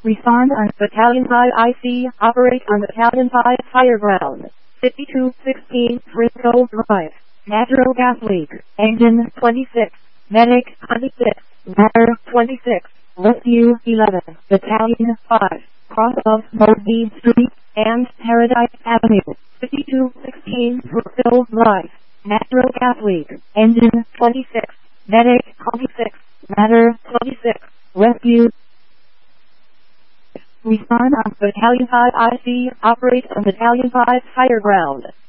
Respond on Battalion 5 IC. Operate on Battalion 5 higher ground. 5216 Frisco Drive. Natural gas leak. Engine 26. Medic 26. Ladder 26. Rescue 11. Battalion 5. Cross of Mosby Street and Paradise Avenue. 5216 Frisco Drive. Natural gas leak. Engine 26. Medic 26. Ladder 26. Rescue. Respond on Battalion 5 IC. Operate on Battalion 5 higher ground.